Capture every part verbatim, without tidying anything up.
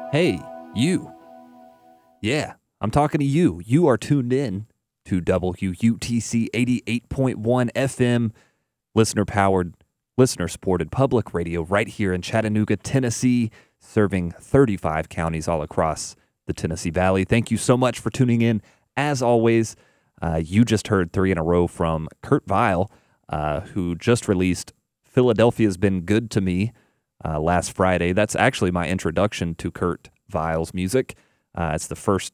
Hey, you. Yeah, I'm talking to you. You are tuned in to W U T C eighty-eight point one F M, listener-powered, listener-supported public radio right here in Chattanooga, Tennessee, serving thirty-five counties all across the Tennessee Valley. Thank you so much for tuning in. As always, uh, you just heard three in a row from Kurt Vile, uh, who just released Philadelphia's Been Good to Me uh, last Friday. That's actually my introduction to Kurt Vile's music. Uh, it's the first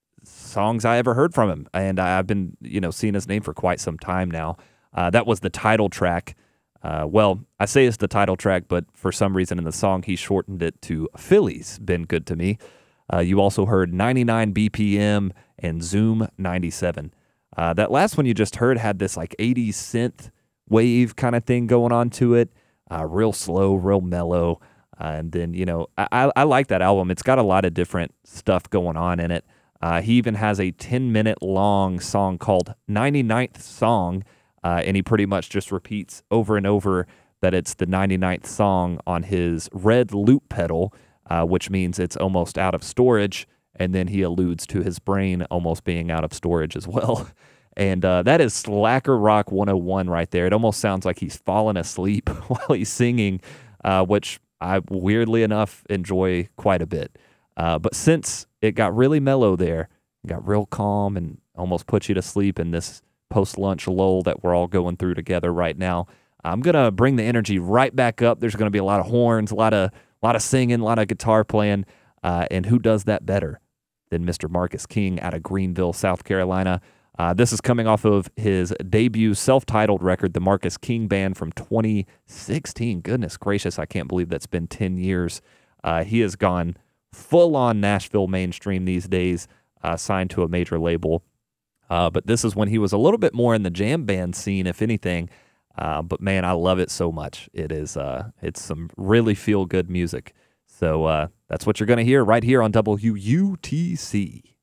songs I ever heard from him, and I've been, you know, seeing his name for quite some time now. Uh, that was the title track. Uh, well, I say it's the title track, but for some reason in the song, he shortened it to Philly's Been Good to Me. Uh, you also heard ninety-nine B P M and Zoom ninety-seven. Uh, that last one you just heard had this like eighties synth wave kind of thing going on to it. Uh, real slow, real mellow. Uh, and then, you know, I, I like that album. It's got a lot of different stuff going on in it. Uh, he even has a ten-minute long song called ninety-ninth Song, uh, and he pretty much just repeats over and over that it's the ninety-ninth song on his red loop pedal, uh, which means it's almost out of storage, and then he alludes to his brain almost being out of storage as well. And uh, that is Slacker Rock one oh one right there. It almost sounds like he's falling asleep while he's singing, uh, which I, weirdly enough, enjoy quite a bit. Uh, but since it got really mellow there, it got real calm and almost put you to sleep in this post-lunch lull that we're all going through together right now, I'm going to bring the energy right back up. There's going to be a lot of horns, a lot of, a lot of singing, a lot of guitar playing, uh, and who does that better than Mister Marcus King out of Greenville, South Carolina? Uh, this is coming off of his debut self-titled record, The Marcus King Band, from twenty sixteen. Goodness gracious, I can't believe that's been ten years. Uh, he has gone full-on Nashville mainstream these days, uh, signed to a major label. Uh, but this is when he was a little bit more in the jam band scene, if anything. Uh, but man, I love it so much. It is, uh, it's some really feel-good music. So uh, that's what you're going to hear right here on W U T C.